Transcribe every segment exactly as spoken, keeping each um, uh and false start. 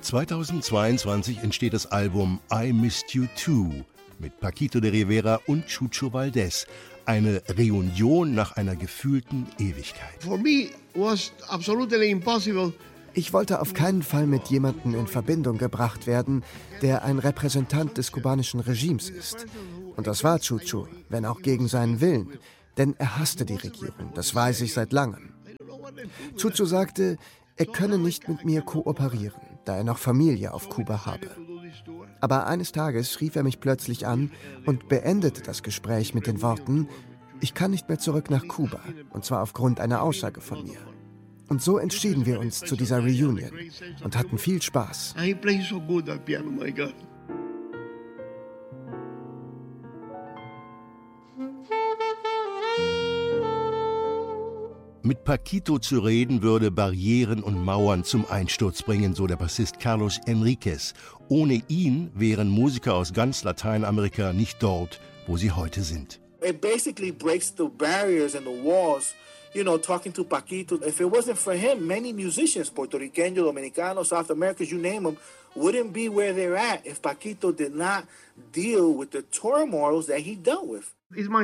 zweitausendzweiundzwanzig entsteht das Album I Missed You Too mit Paquito de Rivera und Chucho Valdés. Eine Reunion nach einer gefühlten Ewigkeit. For me was absolutely impossible. Ich wollte auf keinen Fall mit jemandem in Verbindung gebracht werden, der ein Repräsentant des kubanischen Regimes ist. Und das war Chucho, wenn auch gegen seinen Willen. Denn er hasste die Regierung, das weiß ich seit langem. Chucho sagte, er könne nicht mit mir kooperieren, da er noch Familie auf Kuba habe. Aber eines Tages rief er mich plötzlich an und beendete das Gespräch mit den Worten: Ich kann nicht mehr zurück nach Kuba, und zwar aufgrund einer Aussage von mir. Und so entschieden wir uns zu dieser Reunion und hatten viel Spaß. Mit Paquito zu reden würde Barrieren und Mauern zum Einsturz bringen, so der Bassist Carlos Enríquez. Ohne ihn wären Musiker aus ganz Lateinamerika nicht dort, wo sie heute sind. It basically breaks the barriers and the walls. You know, talking to Paquito, if it wasn't for him, many musicians, Puerto Ricanos, Dominicanos, South Americans, you name them, wouldn't be where they're at if Paquito did not deal with the turmoils that he dealt with.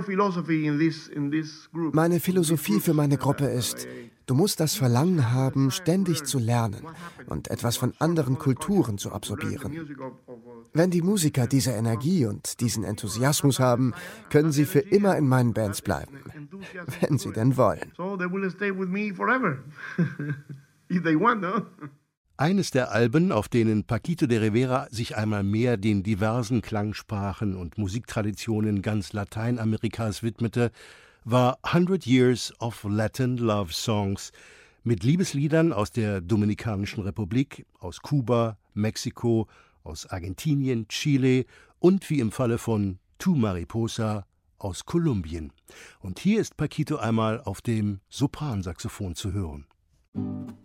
Meine Philosophie für meine Gruppe ist, du musst das Verlangen haben, ständig zu lernen und etwas von anderen Kulturen zu absorbieren. Wenn die Musiker diese Energie und diesen Enthusiasmus haben, können sie für immer in meinen Bands bleiben, wenn sie denn wollen. Eines der Alben, auf denen Paquito de Rivera sich einmal mehr den diversen Klangsprachen und Musiktraditionen ganz Lateinamerikas widmete, war Hundred Years of Latin Love Songs mit Liebesliedern aus der Dominikanischen Republik, aus Kuba, Mexiko, aus Argentinien, Chile und wie im Falle von Tu Mariposa aus Kolumbien. Und hier ist Paquito einmal auf dem Sopransaxophon zu hören.